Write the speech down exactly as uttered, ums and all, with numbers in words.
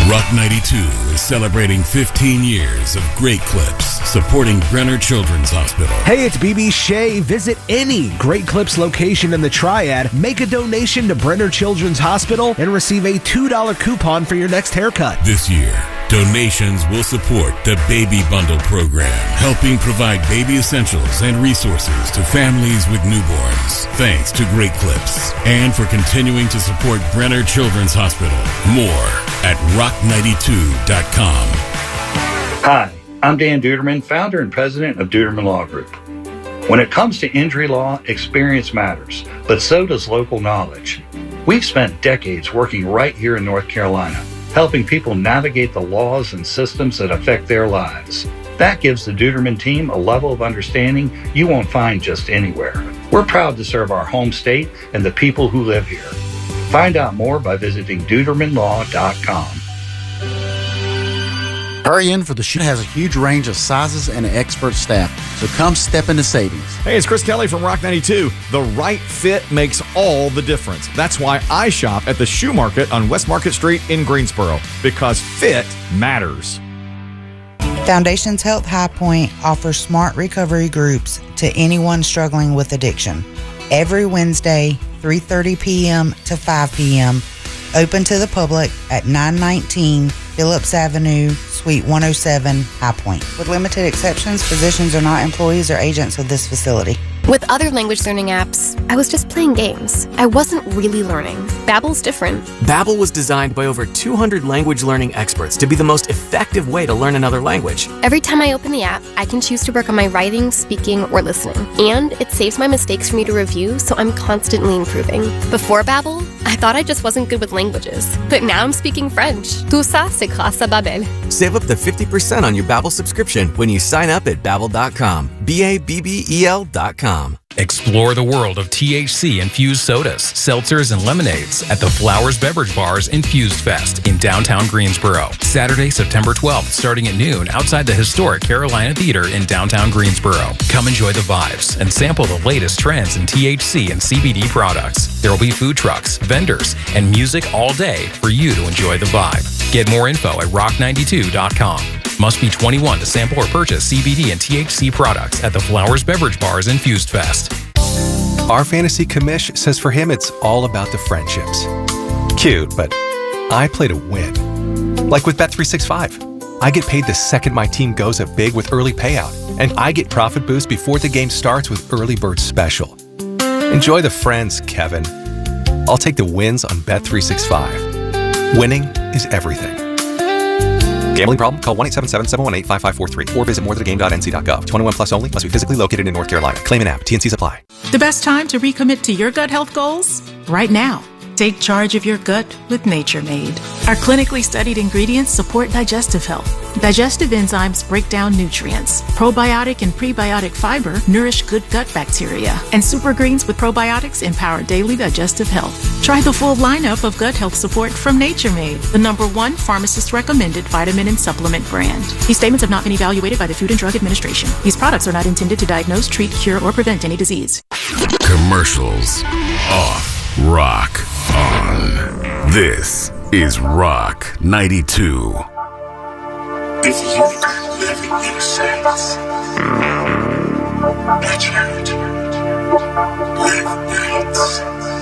Rock ninety-two is celebrating fifteen years of Great Clips, supporting Brenner Children's Hospital. Hey, it's B B Shea. Visit any Great Clips location in the Triad, make a donation to Brenner Children's Hospital, and receive a two dollar coupon for your next haircut. This year, donations will support the Baby Bundle program, helping provide baby essentials and resources to families with newborns. Thanks to Great Clips, and for continuing to support Brenner Children's Hospital. More at rock ninety-two dot com. Hi, I'm Dan Duderman, founder and president of Duderman Law Group. When it comes to injury law, experience matters, but so does local knowledge. We've spent decades working right here in North Carolina, helping people navigate the laws and systems that affect their lives. That gives the Duderman team a level of understanding you won't find just anywhere. We're proud to serve our home state and the people who live here. Find out more by visiting duderman law dot com. Hurry in, for the show has a huge range of sizes and an expert staff. So come step into savings. Hey, it's Chris Kelly from Rock ninety-two. The right fit makes all the difference. That's why I shop at the Shoe Market on West Market Street in Greensboro, because fit matters. Foundations Health High Point offers smart recovery groups to anyone struggling with addiction. Every Wednesday, three thirty p.m. to five p.m., open to the public at nine nineteen Phillips Avenue, Suite one oh seven, High Point. With limited exceptions, physicians are not employees or agents of this facility. With other language learning apps, I was just playing games. I wasn't really learning. Babbel's different. Babbel was designed by over two hundred language learning experts to be the most effective way to learn another language. Every time I open the app, I can choose to work on my writing, speaking, or listening. And it saves my mistakes for me to review, so I'm constantly improving. Before Babbel, I thought I just wasn't good with languages. But now I'm speaking French. Tout ça, c'est grâce à Babbel. Save up to fifty percent on your Babbel subscription when you sign up at babbel dot com. B A B B E L dot com. Explore the world of T H C-infused sodas, seltzers, and lemonades at the Flowers Beverage Bar's Infused Fest in downtown Greensboro. Saturday, September twelfth, starting at noon outside the historic Carolina Theater in downtown Greensboro. Come enjoy the vibes and sample the latest trends in T H C and C B D products. There will be food trucks, vendors, and music all day for you to enjoy the vibe. Get more info at rock ninety-two dot com. Must be twenty-one to sample or purchase C B D and T H C products at the Flowers Beverage Bar's Infused Fest. Our fantasy commish says for him it's all about the friendships. Cute, but I play to win. Like with Bet three sixty-five. I get paid the second my team goes up big with early payout, and I get profit boost before the game starts with Early Bird Special. Enjoy the friends, Kevin. I'll take the wins on Bet three sixty-five. Winning is everything. Gambling problem? Call one eight seven seven, seven one eight, five five four three or visit more than a game dot n c dot gov. twenty-one plus only. Must be physically located in North Carolina. Claim an app. T N Cs apply. The best time to recommit to your gut health goals? Right now. Take charge of your gut with Nature Made. Our clinically studied ingredients support digestive health. Digestive enzymes break down nutrients. Probiotic and prebiotic fiber nourish good gut bacteria. And super greens with probiotics empower daily digestive health. Try the full lineup of gut health support from Nature Made, the number one pharmacist-recommended vitamin and supplement brand. These statements have not been evaluated by the Food and Drug Administration. These products are not intended to diagnose, treat, cure, or prevent any disease. Commercials off. Rock on. This is Rock ninety-two. If you live in sex, that's right. Live nights.